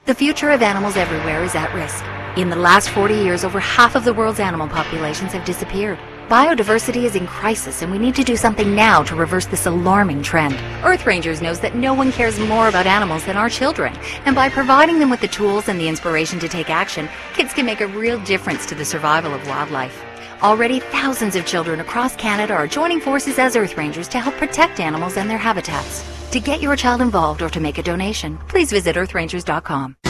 The future of animals everywhere is at risk. In the last 40 years, over half of the world's animal populations have disappeared. Biodiversity is in crisis, and we need to do something now to reverse this alarming trend. Earth Rangers knows that no one cares more about animals than our children, and by providing them with the tools and the inspiration to take action, kids can make a real difference to the survival of wildlife. Already, thousands of children across Canada are joining forces as Earth Rangers to help protect animals and their habitats. To get your child involved or to make a donation, please visit earthrangers.com.